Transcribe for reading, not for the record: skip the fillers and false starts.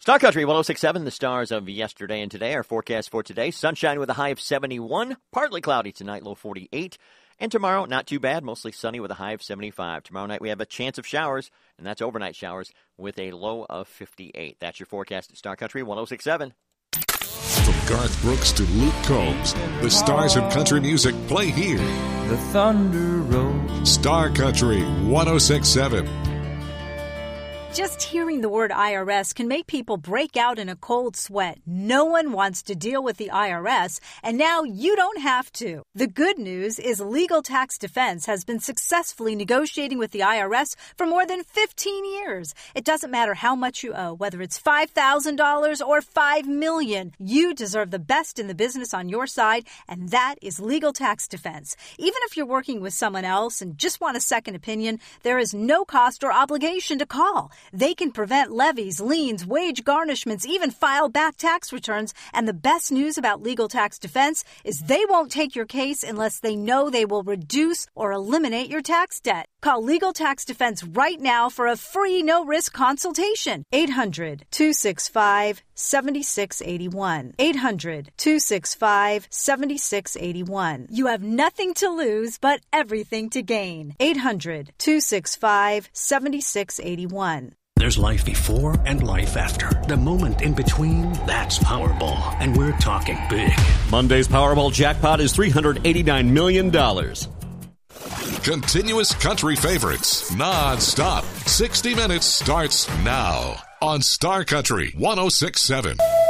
Star Country 106.7, the stars of yesterday and today. Our forecast for today, sunshine with a high of 71, partly cloudy tonight, low 48. And tomorrow, not too bad, mostly sunny with a high of 75. Tomorrow night we have a chance of showers, and that's overnight showers with a low of 58. That's your forecast at Star Country 106.7. From Garth Brooks to Luke Combs, the stars of country music play here. The Thunder Road. Star Country 106.7. Just hearing the word IRS can make people break out in a cold sweat. No one wants to deal with the IRS, and now you don't have to. The good news is Legal Tax Defense has been successfully negotiating with the IRS for more than 15 years. It doesn't matter how much you owe, whether it's $5,000 or $5 million. You deserve the best in the business on your side, and that is Legal Tax Defense. Even if you're working with someone else and just want a second opinion, there is no cost or obligation to call. They can prevent levies, liens, wage garnishments, even file back tax returns. And the best news about Legal Tax Defense is they won't take your case unless they know they will reduce or eliminate your tax debt. Call Legal Tax Defense right now for a free no-risk consultation. 800-265-7681. 800-265-7681. You have nothing to lose but everything to gain. 800-265-7681. There's life before and life after. The moment in between, that's Powerball. And we're talking big. Monday's Powerball jackpot is $389 million. Continuous country favorites, non-stop. 60 Minutes starts now on Star Country 106.7.